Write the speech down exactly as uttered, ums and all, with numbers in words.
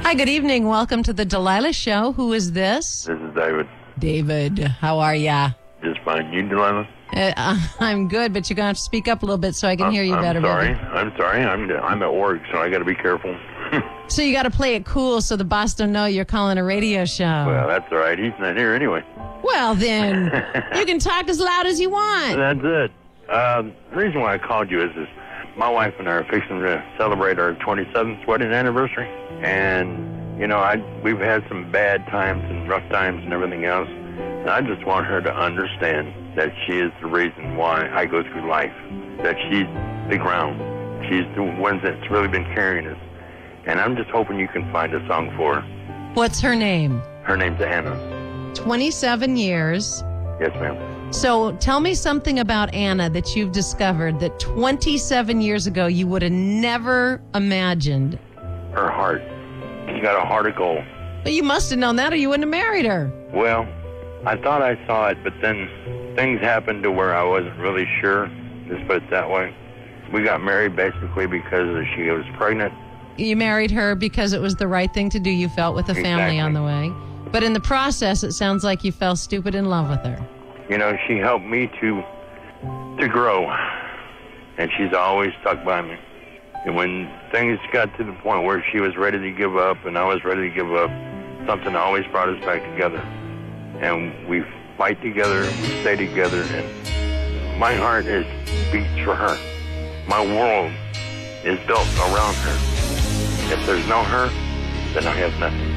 Hi, good evening. Welcome to the Delilah Show. Who is this? This is David. David, how are ya? Just fine. You, Delilah? Uh, I'm good, but you're going to have to speak up a little bit so I can hear you I'm better. sorry. Baby. I'm sorry. I'm I'm at work, so I got to be careful. So you got to play it cool so the boss don't know you're calling a radio show. Well, that's all right. He's not here anyway. Well, then, you can talk as loud as you want. That's it. Um, the reason why I called you is, is my wife and I are fixing to celebrate our twenty-seventh wedding anniversary. And, you know, I we've had some bad times and rough times and everything else. And I just want her to understand that she is the reason why I go through life, that she's the ground. She's the one that's really been carrying us. And I'm just hoping you can find a song for her. What's her name? Her name's Anna. twenty-seven years. Yes, ma'am. So tell me something about Anna that you've discovered that twenty-seven years ago you would have never imagined. Her heart. She's got a heart of gold. Well, you must have known that or you wouldn't have married her. Well, I thought I saw it, but then things happened to where I wasn't really sure. Just put it that way. We got married basically because she was pregnant. You married her because it was the right thing to do, you felt, with a family Exactly. on the way. But in the process, it sounds like you fell stupid in love with her. You know, she helped me to to grow, and she's always stuck by me. And when things got to the point where she was ready to give up and I was ready to give up, something always brought us back together. And we fight together, we stay together, and my heart is beats for her. My world is built around her. If there's no her, then I have nothing.